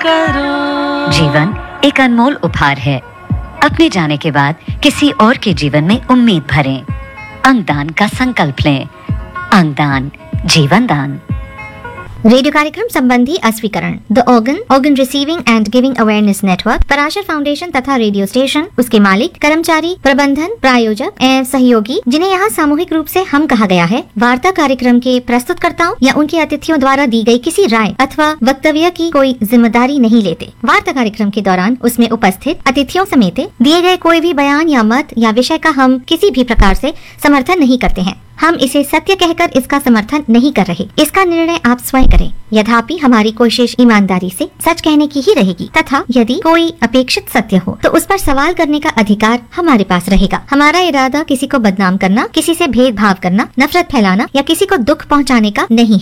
करो। जीवन एक अनमोल उपहार है। अपने जाने के बाद किसी और के जीवन में उम्मीद भरें। अंगदान का संकल्प लें। अंगदान जीवन दान। रेडियो कार्यक्रम संबंधी अस्वीकरण। The organ receiving end giving awareness network, Parashar foundation तथा रेडियो स्टेशन, उसके मालिक, कर्मचारी, प्रबंधन, प्रायोजक एवं सहयोगी, जिन्हें यहाँ सामूहिक रूप से हम कहा गया है, वार्ता कार्यक्रम के प्रस्तुतकर्ताओं या उनके अतिथियों द्वारा दी गई किसी राय अथवा वक्तव्य की कोई जिम्मेदारी नहीं लेते। वार्ता कार्यक्रम के दौरान उसमें उपस्थित अतिथियों समेत दिए गए कोई भी बयान या मत या विषय का हम किसी भी प्रकार से समर्थन नहीं करते हैं। हम इसे सत्य कहकर इसका समर्थन नहीं कर रहे। इसका निर्णय आप स्वयं करें। यद्यपि हमारी कोशिश ईमानदारी से सच कहने की ही रहेगी तथा यदि कोई अपेक्षित सत्य हो तो उस पर सवाल करने का अधिकार हमारे पास रहेगा। हमारा इरादा किसी को बदनाम करना, किसी से भेदभाव करना, नफरत फैलाना या किसी को दुख पहुंचाने का नहीं है।